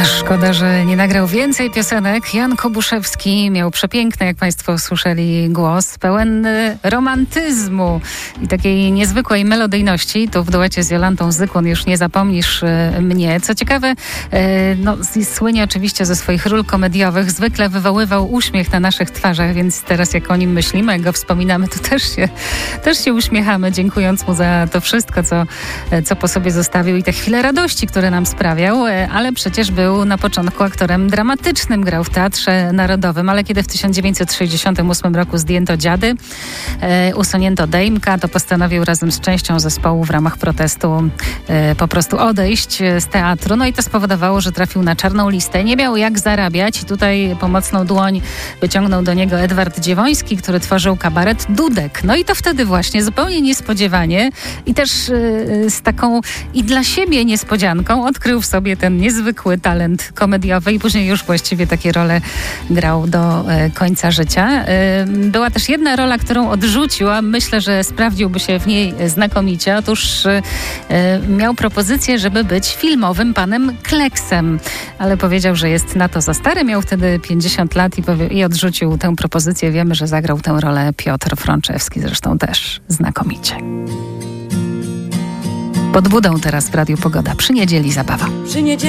Szkoda, że nie nagrał więcej piosenek. Jan Kobuszewski miał przepiękny, jak Państwo słyszeli, głos, pełen romantyzmu i takiej niezwykłej melodyjności. Tu w duecie z Jolantą Zykun Już nie zapomnisz mnie. Co ciekawe, słynie oczywiście ze swoich ról komediowych. Zwykle wywoływał uśmiech na naszych twarzach, więc teraz jak o nim myślimy, jak go wspominamy, to też się uśmiechamy, dziękując mu za to wszystko, co po sobie zostawił i te chwile radości, które nam sprawiał, ale przecież był na początku aktorem dramatycznym, grał w Teatrze Narodowym, ale kiedy w 1968 roku zdjęto Dziady, usunięto Dejmka, to postanowił razem z częścią zespołu w ramach protestu po prostu odejść z teatru. No i to spowodowało, że trafił na czarną listę. Nie miał jak zarabiać i tutaj pomocną dłoń wyciągnął do niego Edward Dziewoński, który tworzył kabaret Dudek. No i to wtedy właśnie zupełnie niespodziewanie i też z taką i dla siebie niespodzianką odkrył w sobie ten niezwykły talent komediowy i później już właściwie takie role grał do końca życia. Była też jedna rola, którą odrzucił, a myślę, że sprawdziłby się w niej znakomicie. Otóż miał propozycję, żeby być filmowym panem Kleksem, ale powiedział, że jest na to za stary. Miał wtedy 50 lat i odrzucił tę propozycję. Wiemy, że zagrał tę rolę Piotr Frączewski, zresztą też znakomicie. Pod Budą teraz w Radiu Pogoda. Przy niedzieli zabawa.